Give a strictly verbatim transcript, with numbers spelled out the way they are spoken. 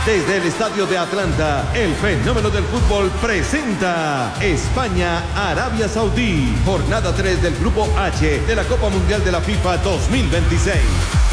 Desde el estadio de Atlanta, el fenómeno del fútbol presenta España-Arabia Saudí. Jornada tres del Grupo H de la Copa Mundial de la FIFA dos mil veintiséis.